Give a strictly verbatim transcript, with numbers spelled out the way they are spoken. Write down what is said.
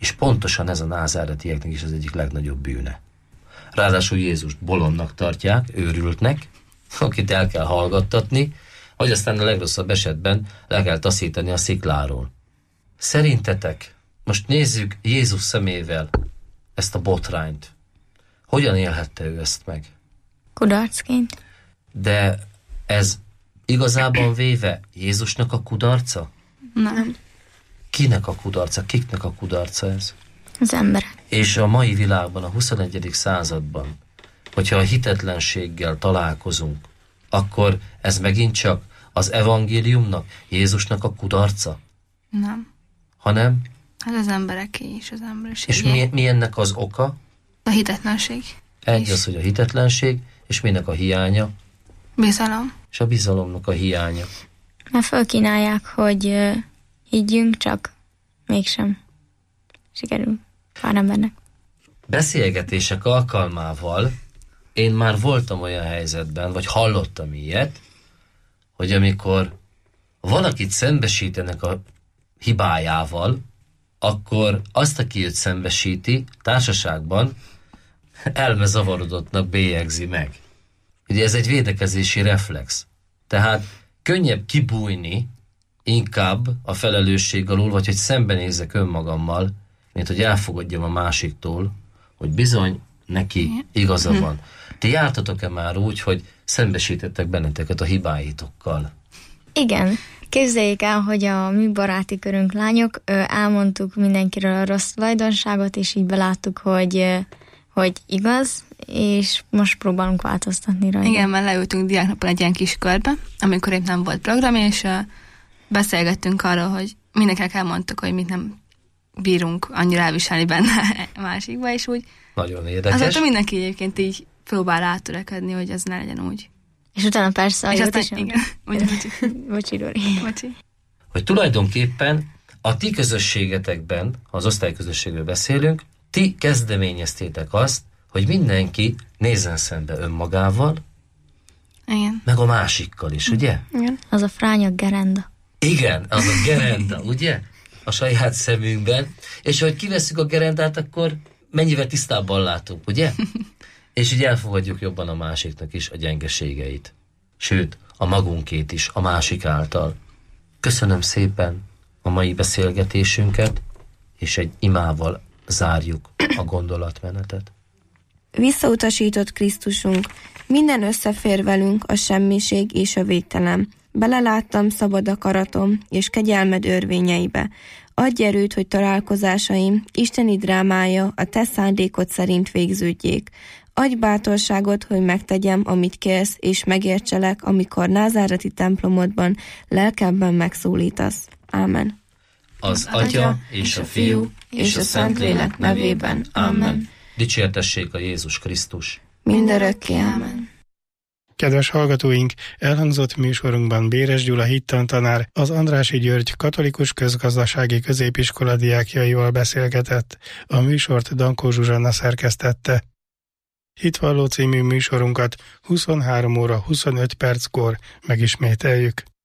És pontosan ez a názáretieknek is az egyik legnagyobb bűne. Ráadásul Jézust bolondnak tartják, őrültnek, akit el kell hallgattatni, vagy aztán a legrosszabb esetben le kell taszítani a szikláról. Szerintetek, most nézzük Jézus szemével ezt a botrányt. Hogyan élhette ő ezt meg? Kudarcként. De ez igazában véve Jézusnak a kudarca? Nem. Kinek a kudarca? Kiknek a kudarca ez? Az emberek. És a mai világban, a huszonegyedik században, hogyha a hitetlenséggel találkozunk, akkor ez megint csak az evangéliumnak, Jézusnak a kudarca? Nem. Hanem? Hát az embereké is, az emberiség. És mi, mi ennek az oka? A hitetlenség. Egy és az, hogy a hitetlenség, és minek a hiánya? Bizalom. És a bizalomnak a hiánya. Mert felkínálják, hogy uh, higgyünk, csak mégsem sikerül pár embernek. Beszélgetések alkalmával én már voltam olyan helyzetben, vagy hallottam ilyet, hogy amikor valakit szembesítenek a hibájával, akkor azt, aki őt szembesíti társaságban, elmezavarodottnak bélyegzi meg. Ugye ez egy védekezési reflex. Tehát könnyebb kibújni inkább a felelősség alól, vagy hogy szembenézzek önmagammal, mint hogy elfogadjam a másiktól, hogy bizony neki igaza van. Ti jártatok-e már úgy, hogy szembesítettek benneteket a hibáitokkal? Igen. Képzeljék el, hogy a mi baráti körünk lányok, elmondtuk mindenkiről a rossz tulajdonságot, és így beláttuk, hogy, hogy igaz, és most próbálunk változtatni rajta. Igen, mert leültünk diáknapon egy ilyen kis körbe, amikor épp nem volt program, és uh, beszélgettünk arról, hogy mindenkinek elmondtuk, hogy mit nem bírunk annyira elviselni benne a másikba, és úgy nagyon érdekes. Azóta mindenki egyébként így próbál átörekedni, hogy ez ne legyen úgy. És utána persze a jót is igen. Bocsi, Dori. Bocsi. Hogy tulajdonképpen a ti közösségetekben, ha az osztályközösségről beszélünk, ti kezdeményeztétek azt, hogy mindenki nézzen szembe önmagával, igen, meg a másikkal is, ugye? Igen. Az a fránya gerenda. Igen, az a gerenda, ugye? A saját szemünkben. És hogy kivesszük a gerendát, akkor mennyivel tisztábban látunk, ugye? És így elfogadjuk jobban a másiknak is a gyengeségeit. Sőt, a magunkét is, a másik által. Köszönöm szépen a mai beszélgetésünket, és egy imával zárjuk a gondolatmenetet. Visszautasított Krisztusunk, minden összefér velünk a semmiség és a végtelen. Beleláttam szabad akaratom és kegyelmed örvényeibe. Adj erőt, hogy találkozásaim, isteni drámája a te szándékod szerint végződjék. Adj bátorságot, hogy megtegyem, amit kérsz, és megértselek, amikor názáreti templomodban lelkemben megszólítasz. Ámen. Az Atya és a Fiú és a Szentlélek nevében. Ámen. Dicsértessék a Jézus Krisztus. Mindörökké. Ámen. Kedves hallgatóink, elhangzott műsorunkban Béres Gyula hittantanár az Andrássy György Katolikus Közgazdasági Középiskola diákjaival beszélgetett. A műsort Dankó Zsuzsanna szerkesztette. Hitvalló című műsorunkat huszonhárom óra huszonöt perckor megismételjük.